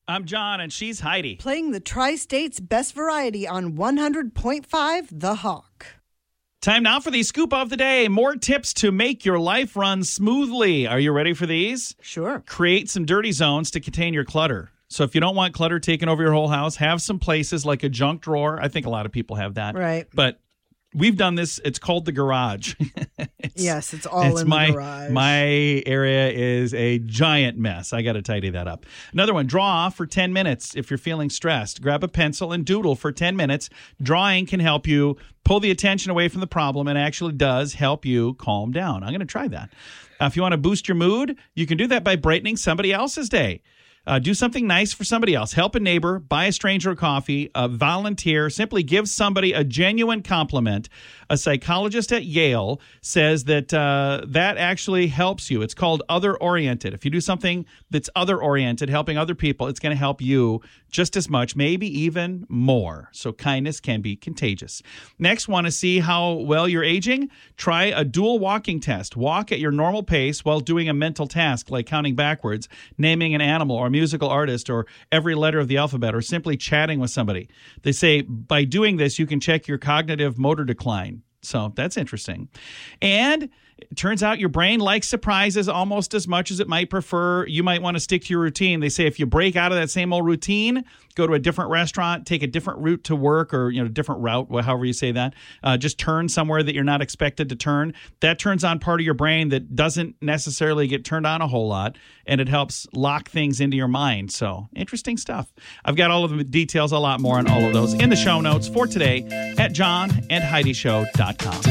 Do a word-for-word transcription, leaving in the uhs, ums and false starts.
I'm John, and she's Heidi. Playing the Tri-State's best variety on one hundred point five The Hawk. Time now for the scoop of the day. More tips to make your life run smoothly. Are you ready for these? Sure. Create some dirty zones to contain your clutter. So if you don't want clutter taking over your whole house, have some places like a junk drawer. I think a lot of people have that. Right. But we've done this. It's called the garage. it's, yes, it's all it's in my, the garage. My area is a giant mess. I got to tidy that up. Another one, draw for ten minutes if you're feeling stressed. Grab a pencil and doodle for ten minutes. Drawing can help you pull the attention away from the problem and actually does help you calm down. I'm going to try that. Uh, if you want to boost your mood, you can do that by brightening somebody else's day. Uh, do something nice for somebody else. Help a neighbor, buy a stranger a coffee, uh, volunteer, simply give somebody a genuine compliment. A psychologist at Yale says that uh, that actually helps you. It's called other-oriented. If you do something that's other-oriented, helping other people, it's going to help you just as much, maybe even more. So kindness can be contagious. Next, want to see how well you're aging? Try a dual walking test. Walk at your normal pace while doing a mental task like counting backwards, naming an animal or musical artist or every letter of the alphabet, or simply chatting with somebody. They say by doing this, you can check your cognitive motor decline. So that's interesting. And it turns out your brain likes surprises almost as much as it might prefer. You might want to stick to your routine. They say if you break out of that same old routine, go to a different restaurant, take a different route to work, or you know, different route, however you say that. Uh, just turn somewhere that you're not expected to turn. That turns on part of your brain that doesn't necessarily get turned on a whole lot, and it helps lock things into your mind. So interesting stuff. I've got all of the details, a lot more on all of those in the show notes for today at john and heidi show dot com.